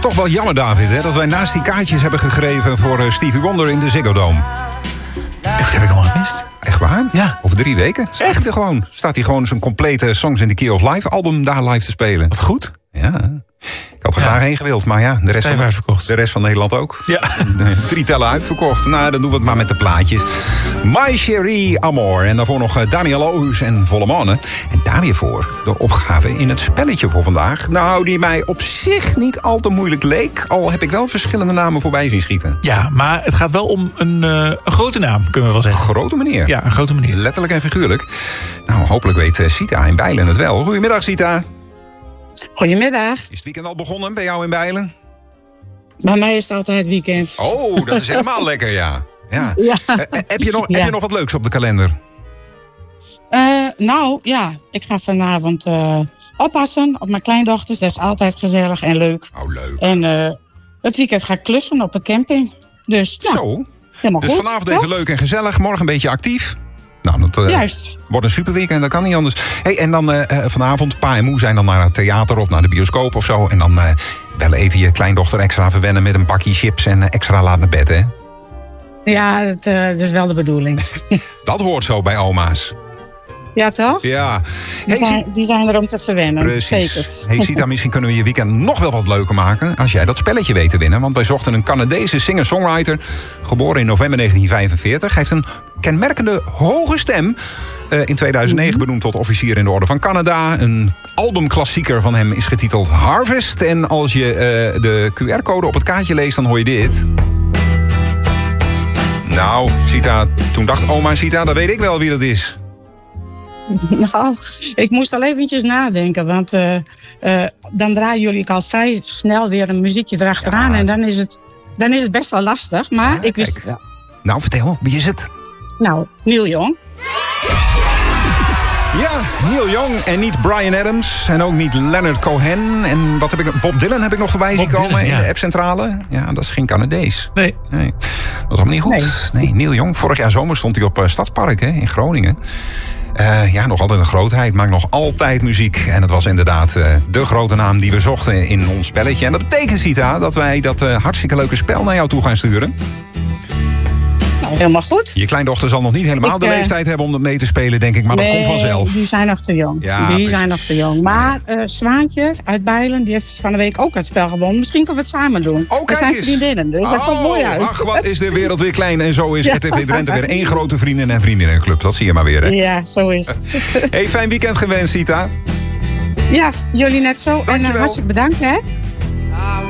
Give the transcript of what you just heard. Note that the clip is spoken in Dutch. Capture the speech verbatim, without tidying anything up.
Toch wel jammer, David, hè, dat wij naast die kaartjes hebben gegreven voor uh, Stevie Wonder in de Ziggo Dome. Echt, dat heb ik allemaal gemist. Echt waar? Ja. Over drie weken staat Echt? hij er gewoon. Staat hij gewoon zijn complete Songs in the Key of Life album daar live te spelen. Wat goed. Ja. Ik had er Ja. graag heen gewild, maar ja, de rest, van, uitverkocht. de rest van Nederland ook. Ja. Drie tellen uitverkocht. Nou, dan doen we het maar met de plaatjes. My Cherie Amor. En daarvoor nog Daniel Ohus en Volle Mannen. En daar weer voor de opgave in het spelletje voor vandaag. Nou, die mij op zich niet al te moeilijk leek. Al heb ik wel verschillende namen voorbij zien schieten. Ja, maar het gaat wel om een, uh, een grote naam, kunnen we wel zeggen. Grote meneer. Ja, een grote meneer. Letterlijk en figuurlijk. Nou, hopelijk weet uh, Sita in Bijlen het wel. Goedemiddag, Sita. Goedemiddag. Is het weekend al begonnen bij jou in Bijlen? Bij mij is het altijd weekend. Oh, dat is helemaal lekker, ja. ja. Ja. Uh, heb, je nog, Ja. heb je nog wat leuks op de kalender? Uh, nou, ja. Ik ga vanavond uh, oppassen op mijn kleindochters. Dat is altijd gezellig en leuk. Oh, leuk. En uh, het weekend ga ik klussen op een camping. Dus, ja, Zo. helemaal Dus goed. vanavond toch? even leuk en gezellig. Morgen een beetje actief. Nou, dat uh, Juist. wordt een superweekend, dat kan niet anders. Hey, en dan uh, vanavond, pa en moe zijn dan naar het theater of naar de bioscoop of zo. En dan uh, bellen even je kleindochter extra verwennen met een bakje chips en uh, extra laat naar bed, hè? Ja, dat, uh, dat is wel de bedoeling. Dat hoort zo bij oma's. Ja, toch? Ja. Die, Hey, zijn, die zijn er om te verwennen. Precies. Zeker. Hey Sita, misschien kunnen we je weekend nog wel wat leuker maken als jij dat spelletje weet te winnen. Want wij zochten een Canadese singer-songwriter, geboren in november negentien vijfenveertig. Hij heeft een kenmerkende hoge stem. Uh, in tweeduizend negen benoemd tot officier in de Orde van Canada. Een albumklassieker van hem is getiteld Harvest. En als je uh, de Q R-code op het kaartje leest, dan hoor je dit. Nou, Sita, toen dacht oma Sita, dat weet ik wel wie dat is. Nou, ik moest al eventjes nadenken, want uh, uh, dan draaien jullie al vrij snel weer een muziekje erachteraan. Ja. En dan is, het, dan is het best wel lastig, maar Ja, ik wist kijk. het wel. Nou, vertel, wie is het? Nou, Neil Young. Ja, Neil Young en niet Bryan Adams en ook niet Leonard Cohen. En wat heb ik nog? Bob Dylan heb ik nog voorbij zien Bob komen Dylan, in ja. de appcentrale. Ja, dat is geen Canadees. Nee. Nee, dat was allemaal niet goed. Nee. nee, Neil Young. Vorig jaar zomer stond hij op uh, Stadspark hè, in Groningen. Uh, ja, nog altijd een grootheid, maakt nog altijd muziek. En het was inderdaad uh, de grote naam die we zochten in ons spelletje. En dat betekent, Sita, dat wij dat uh, hartstikke leuke spel naar jou toe gaan sturen. Nou, helemaal goed. Je kleindochter zal nog niet helemaal Ik, de uh, leeftijd hebben om dat mee te spelen, denk ik. Maar dat nee, komt vanzelf. die zijn nog te jong. Ja, die precies. zijn nog te jong. Maar uh, Zwaantje uit Bijlen, die heeft van de week ook het spel gewonnen. Misschien kunnen we het samen doen. Oh, we kijk zijn eens. vriendinnen, dus dat komt mooi uit. Ach, wat is de wereld weer klein. En zo is Ja. R T V Drenthe weer één grote vrienden- en vriendinnenclub. Dat zie je maar weer, hè? Ja, zo is het. Hey, fijn weekend gewenst, Sita. Ja, jullie net zo. En Dankjewel. uh, hartstikke bedankt, hè.